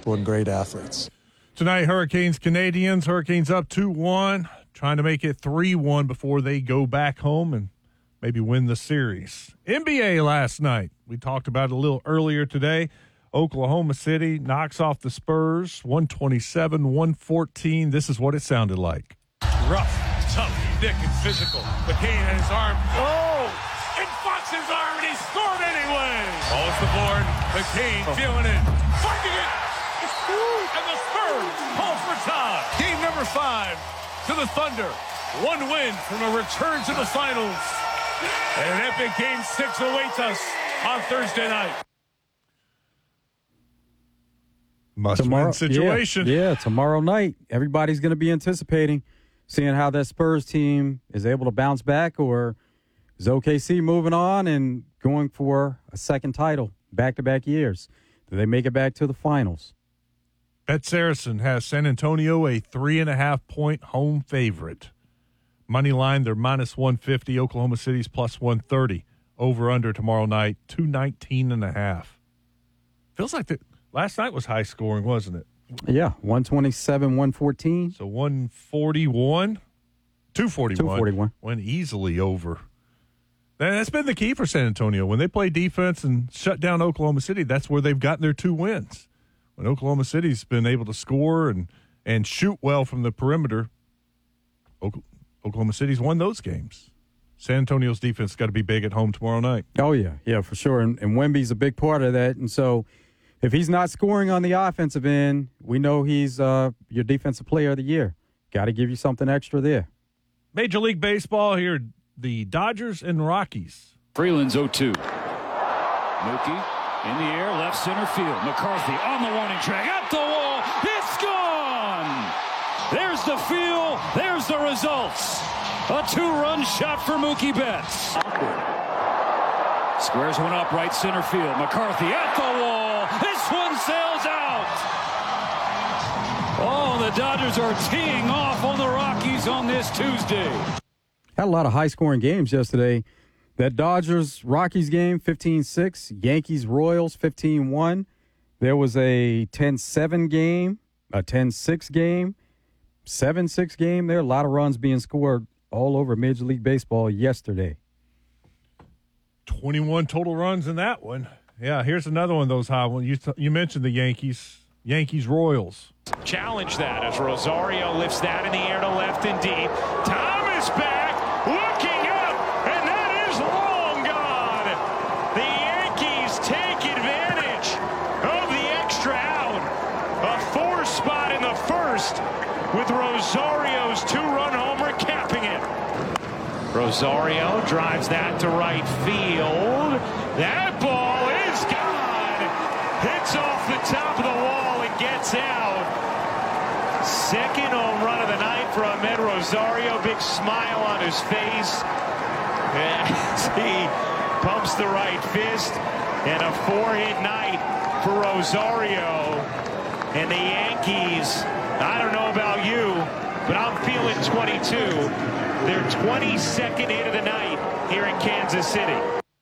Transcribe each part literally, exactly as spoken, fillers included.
people and great athletes. Tonight, Hurricanes, Canadians. Hurricanes up two one, trying to make it three one before they go back home and maybe win the series. N B A last night. We talked about it a little earlier today. Oklahoma City knocks off the Spurs, one twenty-seven one fourteen. This is what it sounded like. Rough, tough, thick, and physical. McCain had his arm. Oh! In Fox's arm, and he scored anyway! Holds the board. McCain feeling it. Finding it! And the Spurs call for time. Game number five to the Thunder. One win from a return to the finals. And an epic game six awaits us on Thursday night. Must-win situation. Yeah, yeah, tomorrow night, everybody's going to be anticipating seeing how that Spurs team is able to bounce back, or is O K C moving on and going for a second title back-to-back years? Do they make it back to the finals? Bet Saracen has San Antonio a three and a half point home favorite. Money line, they're minus one fifty. Oklahoma City's plus one thirty. Over under tomorrow night, two nineteen and a half. Feels like the last night was high scoring, wasn't it? Yeah, one twenty-seven one fourteen. So one forty-one, two forty-one. two forty-one. Went easily over. That's been the key for San Antonio. When they play defense and shut down Oklahoma City, that's where they've gotten their two wins. When Oklahoma City's been able to score and, and shoot well from the perimeter, Oklahoma City's won those games. San Antonio's defense has got to be big at home tomorrow night. Oh, yeah, yeah, for sure. And, and Wemby's a big part of that. And so if he's not scoring on the offensive end, we know he's uh, your defensive player of the year. Got to give you something extra there. Major League Baseball here, the Dodgers and Rockies. Freeland's oh two. Mookie in the air, left center field. McCarthy on the warning track, at the wall. It's gone! There's the feel, there's the results. A two-run shot for Mookie Betts. Squares one up, right center field. McCarthy at the wall. This one sails out. Oh, the Dodgers are teeing off on the Rockies on this Tuesday. Had a lot of high-scoring games yesterday. That Dodgers-Rockies game, fifteen six. Yankees-Royals, fifteen one. There was a ten seven game, a ten six game, seven six game there. A lot of runs being scored all over Major League Baseball yesterday. twenty-one total runs in that one. Yeah, here's another one of those high ones. You, you mentioned the Yankees. Yankees-Royals. Challenge that as Rosario lifts that in the air to left and deep. Thomas back, looking up, and that is long gone. The Yankees take advantage of the extra out. A four spot in the first with Rosario's two-run homer capping it. Rosario drives that to right field. That ball is gone. Hits off the top of the wall and gets out. Second home run of the night for Ahmed Rosario. Big smile on his face as he pumps the right fist. And a four-hit night for Rosario. And the Yankees, I don't know about you, but I'm feeling twenty-two. Their twenty-second hit of the night here in Kansas City.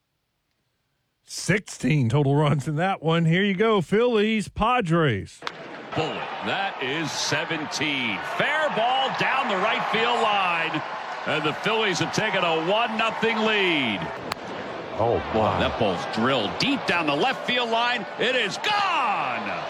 sixteen total runs in that one. Here you go, Phillies, Padres. Bullet, that is seventeen. Fair ball down the right field line. And the Phillies have taken a one nothing lead. Oh, wow. That ball's drilled deep down the left field line. It is gone.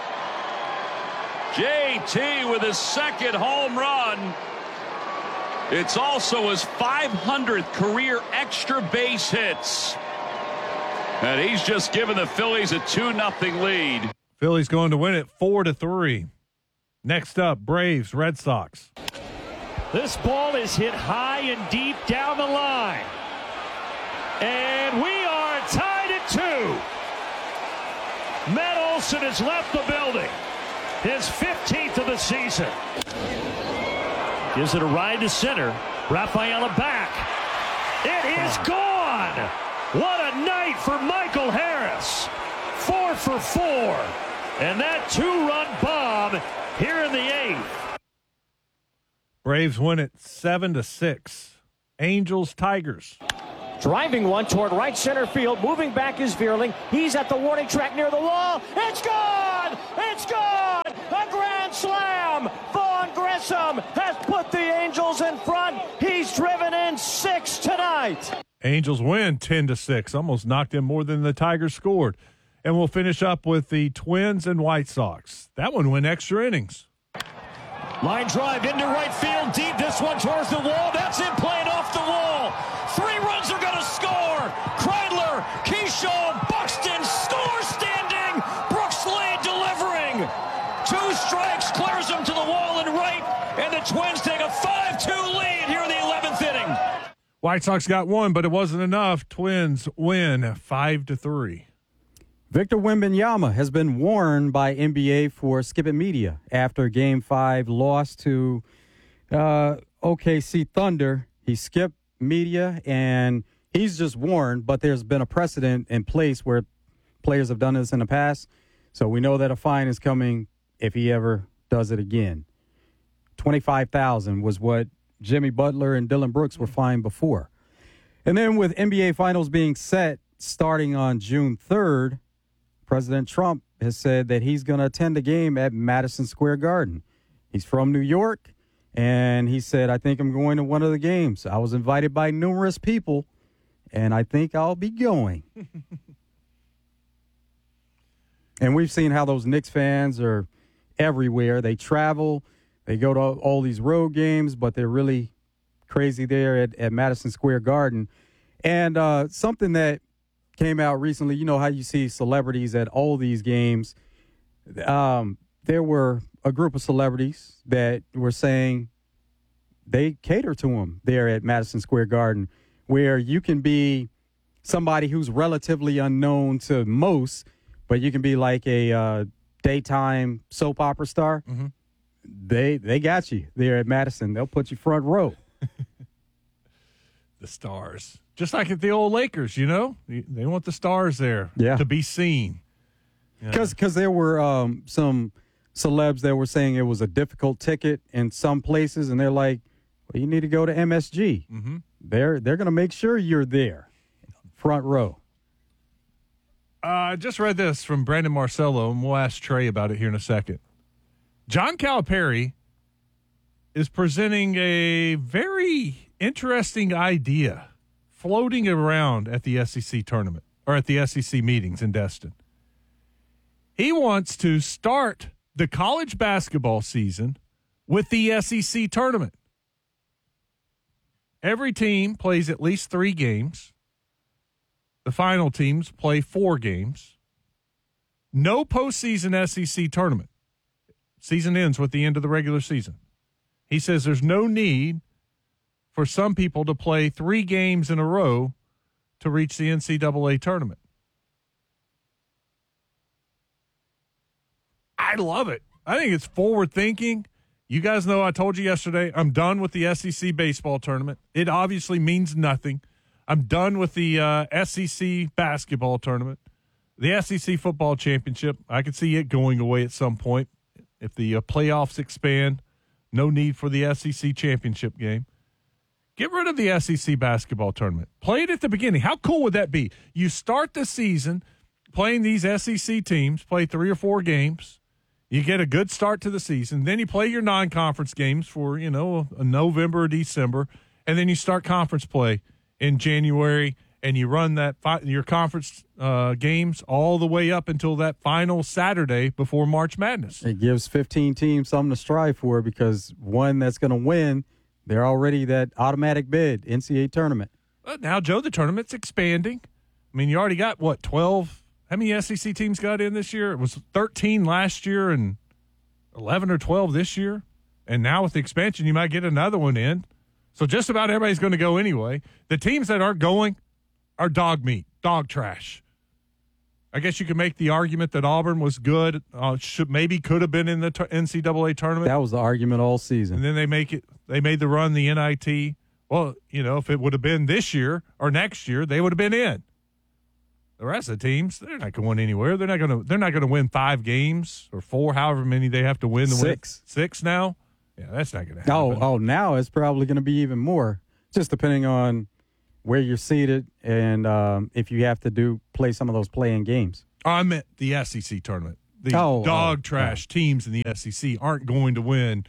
J T with his second home run. It's also his five hundredth career extra base hits. And he's just given the Phillies a two nothing lead. Phillies going to win it four to three. Next up, Braves, Red Sox. This ball is hit high and deep down the line. And we are tied at two. Matt Olson has left the building. His fifteenth of the season. Gives it a ride to center. Rafaela back. It is gone. What a night for Michael Harris. Four for four. And that two-run bomb here in the eighth. Braves win it seven to six. Angels, Tigers. Driving one toward right center field. Moving back is Vierling. He's at the warning track near the wall. It's gone! It's gone! Newsome has put the Angels in front. He's driven in six tonight. Angels win ten to six. Almost knocked in more than the Tigers scored. And we'll finish up with the Twins and White Sox. That one went extra innings. Line drive into right field, deep. This one towards the wall. That's in play and off the wall. Three runs are going to score. Kreidler, Keyshawn, Buxton, score standing. Brooks Lee delivering. Two strikes, clears him to the wall and right. And the Twins take a five two lead here in the eleventh inning. White Sox got one, but it wasn't enough. Twins win five to three. Victor Wembanyama has been warned by N B A for skipping media after Game five loss to uh, O K C Thunder. He skipped media, and he's just warned, but there's been a precedent in place where players have done this in the past, so we know that a fine is coming if he ever does it again. twenty-five thousand dollars was what Jimmy Butler and Dylan Brooks were fined before. And then with N B A Finals being set starting on June third, President Trump has said that he's going to attend a game at Madison Square Garden. He's from New York, and he said, I think I'm going to one of the games. I was invited by numerous people, and I think I'll be going. And we've seen how those Knicks fans are everywhere. They travel, they go to all these road games, but they're really crazy there at, at Madison Square Garden. And uh, something that came out recently, you know how you see celebrities at all these games. Um, there were a group of celebrities that were saying they cater to them there at Madison Square Garden, where you can be somebody who's relatively unknown to most, but you can be like a uh, daytime soap opera star. Mm-hmm. They they got you there at Madison. They'll put you front row. The stars. Just like at the old Lakers, you know? They want the stars there yeah. to be seen. Because yeah. there were um, some celebs that were saying it was a difficult ticket in some places, and they're like, well, you need to go to M S G. Mm-hmm. They're, they're going to make sure you're there, front row. I uh, just read this from Brandon Marcello, and we'll ask Trey about it here in a second. John Calipari is presenting a very interesting idea floating around at the S E C tournament, or at the S E C meetings in Destin. He wants to start the college basketball season with the S E C tournament. Every team plays at least three games. The final teams play four games. No postseason S E C tournament. Season ends with the end of the regular season. He says there's no need for some people to play three games in a row to reach the N C double A tournament. I love it. I think it's forward thinking. You guys know I told you yesterday I'm done with the S E C baseball tournament. It obviously means nothing. I'm done with the uh, S E C basketball tournament. The S E C football championship, I could see it going away at some point. If the uh, playoffs expand, no need for the S E C championship game. Get rid of the S E C basketball tournament. Play it at the beginning. How cool would that be? You start the season playing these S E C teams, play three or four games. You get a good start to the season. Then you play your non-conference games for, you know, a November or December. And then you start conference play in January, and you run that fi- your conference uh, games all the way up until that final Saturday before March Madness. It gives fifteen teams something to strive for, because one that's going to win, they're already that automatic bid, N C double A tournament. Well, now, Joe, the tournament's expanding. I mean, you already got, what, twelve? How many S E C teams got in this year? It was thirteen last year and eleven or twelve this year. And now with the expansion, you might get another one in. So just about everybody's going to go anyway. The teams that aren't going are dog meat, dog trash. I guess you could make the argument that Auburn was good, uh, should maybe could have been in the t- N C double A tournament. That was the argument all season. And then they make it. They made the run, the N I T. Well, you know, if it would have been this year or next year, they would have been in. The rest of the teams, they're not going anywhere. They're not going to. They're not going to win five games or four, however many they have to win. To Six, win. Six now. Yeah, that's not going to happen. Oh, oh, now it's probably going to be even more, just depending on where you're seated and um, if you have to do play some of those playing games. I meant the S E C tournament. The oh, dog oh, trash oh. teams in the S E C aren't going to win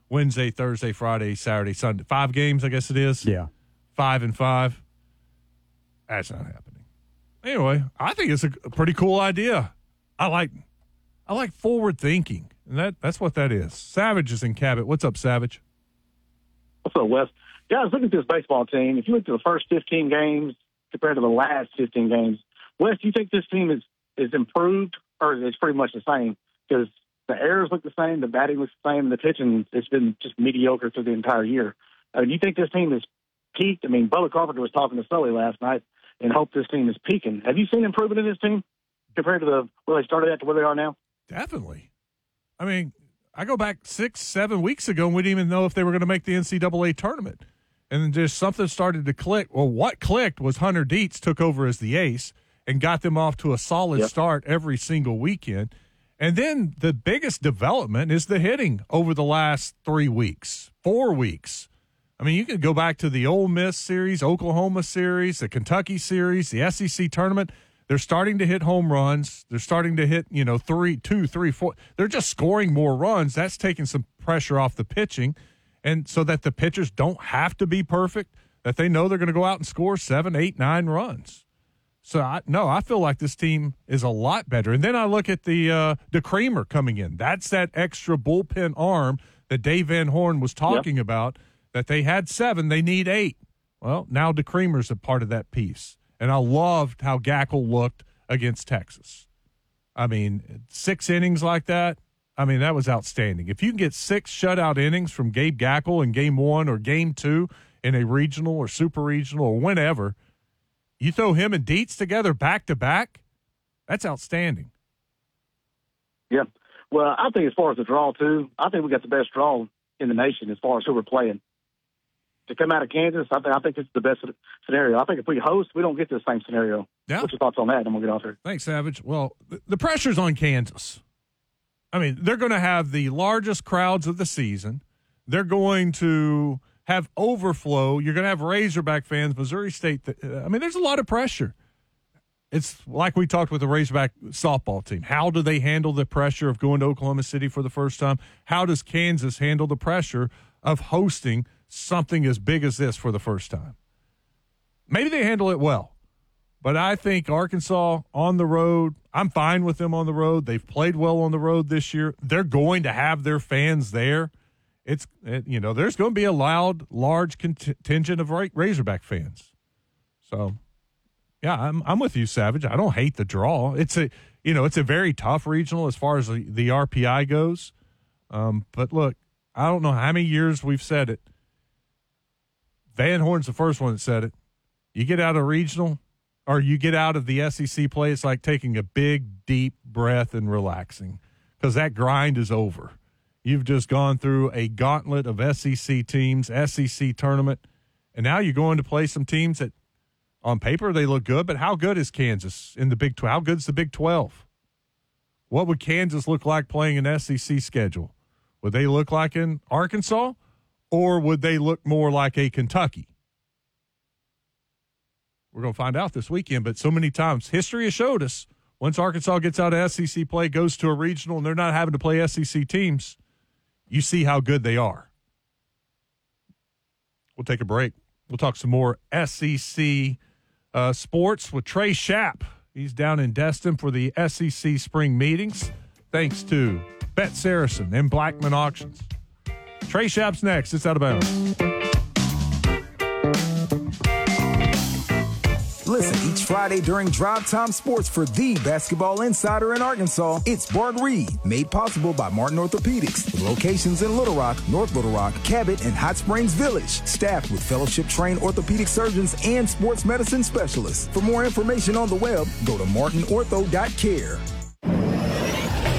Wednesday, Thursday, Friday, Saturday, Sunday. Five games, I guess it is. Yeah. Five and five. That's not happening. Anyway, I think it's a, a pretty cool idea. I like I like forward thinking. And that that's what that is. Savage is in Cabot. What's up, Savage? What's up, Wes? Guys, look at this baseball team. If you look at the first fifteen games compared to the last fifteen games, Wes, do you think this team is, is improved or is pretty much the same? Because the errors look the same, the batting looks the same, and the pitching, it's been just mediocre through the entire year. Uh, do you think this team is peaked? I mean, Bubba Carpenter was talking to Sully last night and hoped this team is peaking. Have you seen improvement in this team compared to the where they started at to where they are now? Definitely. I mean, I go back six, seven weeks ago, and we didn't even know if they were going to make the N C double A tournament. And then just something started to click. Well, what clicked was Hunter Dietz took over as the ace and got them off to a solid yep. start every single weekend. And then the biggest development is the hitting over the last three weeks, four weeks. I mean, you could go back to the Ole Miss series, Oklahoma series, the Kentucky series, the S E C tournament. They're starting to hit home runs. They're starting to hit, you know, three, two, three, four. They're just scoring more runs. That's taking some pressure off the pitching. And so that the pitchers don't have to be perfect, that they know they're going to go out and score seven, eight, nine runs. So, I, no, I feel like this team is a lot better. And then I look at the uh, DeCreamer coming in. That's that extra bullpen arm that Dave Van Horn was talking yep. about, that they had seven, they need eight. Well, now DeCreamer's a part of that piece. And I loved how Gackle looked against Texas. I mean, six innings like that, I mean, that was outstanding. If you can get six shutout innings from Gabe Gackle in game one or game two in a regional or super regional or whenever, you throw him and Dietz together back-to-back, that's outstanding. Yeah. Well, I think as far as the draw, too, I think we got the best draw in the nation as far as who we're playing. To come out of Kansas, I think I think it's the best scenario. I think if we host, we don't get to the same scenario. Yeah. What's your thoughts on that? And we'll get off here. Thanks, Savage. Well, the pressure's on Kansas. I mean, they're going to have the largest crowds of the season. They're going to have overflow. You're going to have Razorback fans, Missouri State. I mean, there's a lot of pressure. It's like we talked with the Razorback softball team. How do they handle the pressure of going to Oklahoma City for the first time? How does Kansas handle the pressure of hosting something as big as this for the first time? Maybe they handle it well, but I think Arkansas on the road, I'm fine with them on the road. They've played well on the road this year. They're going to have their fans there. It's, it, you know, there's going to be a loud, large contingent of Razorback fans. So, yeah, I'm I'm with you, Savage. I don't hate the draw. It's a, you know, it's a very tough regional as far as the, the R P I goes. Um, but look, I don't know how many years we've said it. Van Horn's the first one that said it. You get out of regional or you get out of the S E C play, it's like taking a big, deep breath and relaxing because that grind is over. You've just gone through a gauntlet of S E C teams, S E C tournament, and now you're going to play some teams that on paper they look good, but how good is Kansas in the Big twelve? How good is the Big twelve? What would Kansas look like playing an S E C schedule? Would they look like in Arkansas? Or would they look more like a Kentucky? We're going to find out this weekend, but so many times history has showed us once Arkansas gets out of S E C play, goes to a regional, and they're not having to play S E C teams, you see how good they are. We'll take a break. We'll talk some more S E C uh, sports with Trey Schapp. He's down in Destin for the S E C spring meetings, thanks to Bet Saracen and Blackman Auctions. Trey Schapp's next. It's Out of Bounds. Listen each Friday during Drive Time Sports for the basketball insider in Arkansas. It's Bart Reed, made possible by Martin Orthopedics, with locations in Little Rock, North Little Rock, Cabot, and Hot Springs Village. Staffed with fellowship-trained orthopedic surgeons and sports medicine specialists. For more information on the web, go to martin ortho dot care.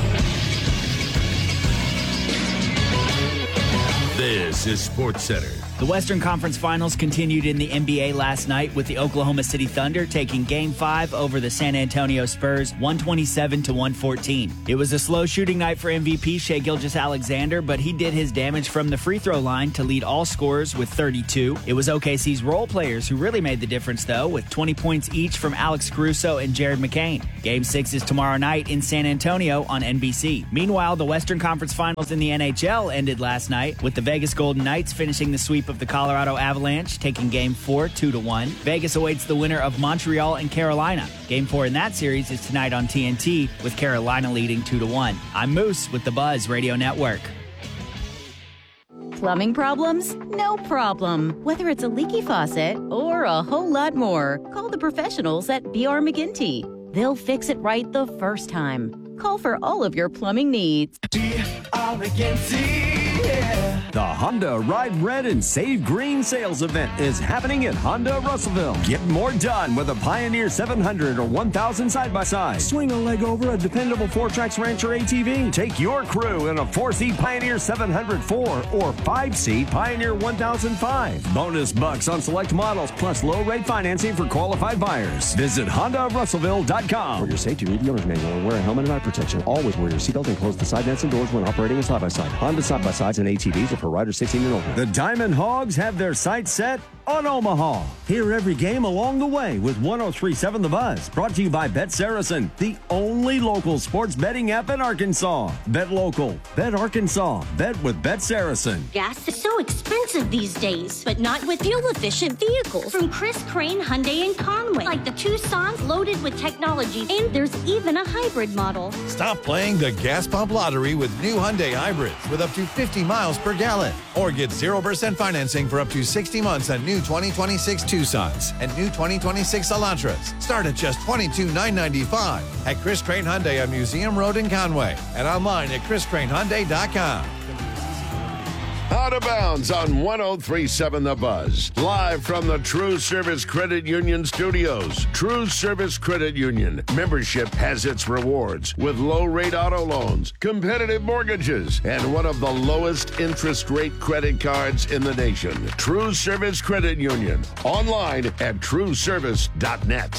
This is SportsCenter The Western Conference Finals continued in the N B A last night with the Oklahoma City Thunder taking Game five over the San Antonio Spurs one twenty-seven to one fourteen. It was a slow shooting night for M V P Shai Gilgeous-Alexander, but he did his damage from the free throw line to lead all scorers with thirty-two. It was O K C's role players who really made the difference, though, with twenty points each from Alex Caruso and Jared McCain. Game six is tomorrow night in San Antonio on N B C. Meanwhile, the Western Conference Finals in the N H L ended last night with the Vegas Golden Knights finishing the sweep of the Colorado Avalanche, taking Game four two to one. Vegas awaits the winner of Montreal and Carolina. Game four in that series is tonight on T N T, with Carolina leading two to one. I'm Moose with the Buzz Radio Network. Plumbing problems? No problem. Whether it's a leaky faucet or a whole lot more, call the professionals at B R McGinty. They'll fix it right the first time. Call for all of your plumbing needs. B R McGinty, yeah. The Honda Ride Red and Save Green sales event is happening at Honda Russellville. Get more done with a Pioneer seven hundred or one thousand side-by-side. Swing a leg over a dependable four-tracks Rancher A T V. Take your crew in a four-seat Pioneer seven hundred four or five-seat Pioneer one thousand five. Bonus bucks on select models plus low-rate financing for qualified buyers. Visit Honda Russellville dot com. For your safety, read the owner's manual and wear a helmet and eye protection. Always wear your seatbelt and close the side nets and doors when operating a side-by-side. Honda side-by-sides and A T Vs are for riders sixteen and older. The Diamond Hogs have their sights set on Omaha. Hear every game along the way with one oh three point seven The Buzz. Brought to you by Bet Saracen, the only local sports betting app in Arkansas. Bet local. Bet Arkansas. Bet with Bet Saracen. Gas is so expensive these days, but not with fuel-efficient vehicles from Chris Crane Hyundai in Conway, like the Tucson's loaded with technology, and there's even a hybrid model. Stop playing the gas pump lottery with new Hyundai hybrids with up to fifty miles per gallon, or get zero percent financing for up to sixty months on new twenty twenty-six Tucsons and new twenty twenty-six Elantras. Start at just twenty-two thousand nine hundred ninety-five dollars at Chris Crane Hyundai on Museum Road in Conway and online at chris crane hyundai dot com. Out of bounds on one oh three point seven The Buzz. Live from the True Service Credit Union studios. True Service Credit Union. Membership has its rewards with low-rate auto loans, competitive mortgages, and one of the lowest interest rate credit cards in the nation. True Service Credit Union. Online at true service dot net.